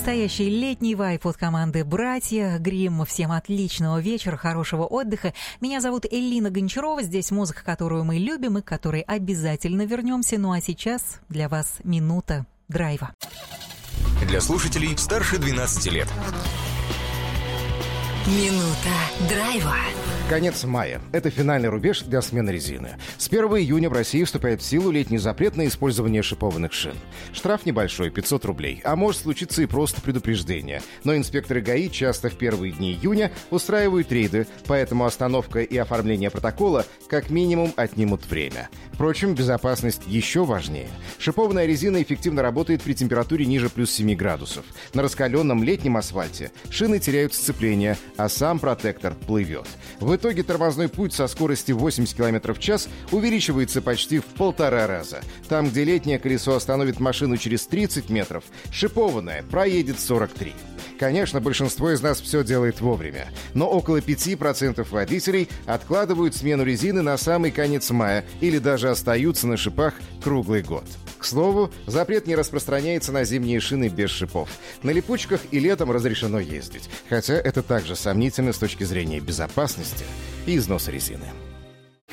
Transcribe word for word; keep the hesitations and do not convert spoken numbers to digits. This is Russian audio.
Настоящий летний вайб от команды «Братья Гримм». Всем отличного вечера, хорошего отдыха. Меня зовут Элина Гончарова. Здесь музыка, которую мы любим и к которой обязательно вернемся. Ну а сейчас для вас минута драйва. Для слушателей старше двенадцати лет. Минута драйва. Конец мая. Это финальный рубеж для смены резины. С первого июня в России вступает в силу летний запрет на использование шипованных шин. Штраф небольшой, пятьсот рублей. А может случиться и просто предупреждение. Но инспекторы ГАИ часто в первые дни июня устраивают рейды, поэтому остановка и оформление протокола как минимум отнимут время. Впрочем, безопасность еще важнее. Шипованная резина эффективно работает при температуре ниже плюс семи градусов. На раскаленном летнем асфальте шины теряют сцепление, а сам протектор плывет. В итоге тормозной путь со скоростью восемьдесят километров в час увеличивается почти в полтора раза. Там, где летнее колесо остановит машину через тридцать метров, шипованное проедет сорок три. Конечно, большинство из нас все делает вовремя, но около пяти процентов водителей откладывают смену резины на самый конец мая или даже остаются на шипах круглый год. К слову, запрет не распространяется на зимние шины без шипов. На липучках и летом разрешено ездить, хотя это также сомнительно с точки зрения безопасности и износа резины.